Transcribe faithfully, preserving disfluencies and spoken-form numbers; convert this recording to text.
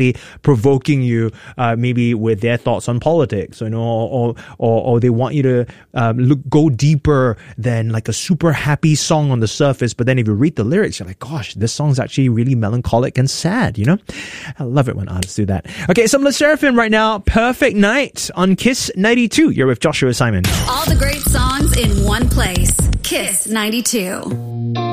provoking you uh, maybe with their thoughts on politics, you know, or or, or they want you to um, look go deeper than like a super happy song on the surface, but then if you read the lyrics, you're like, gosh, this song's actually really melancholic and sad, you know? I love it when artists do that. Okay, some Le Sserafim right now. Perfect Night on Kiss ninety-two. You're with Joshua Simon. All the great songs in one place. Kiss ninety-two.